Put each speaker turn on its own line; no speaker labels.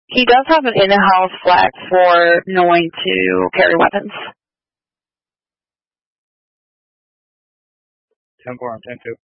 He does have an in-house flag for knowing to carry weapons.
10-4 on 10-2.